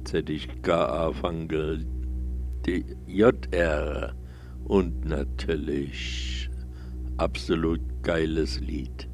ZZK Fangel, die JR und natürlich absolut geiles Lied.